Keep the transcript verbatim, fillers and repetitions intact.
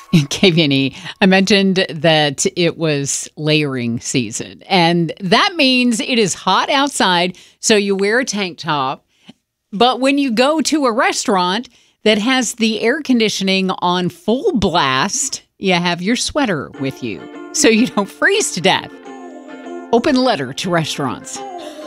K V N E. I mentioned that it was layering season, and that means it is hot outside, so you wear a tank top. But when you go to a restaurant that has the air conditioning on full blast, you have your sweater with you so you don't freeze to death. Open letter to restaurants.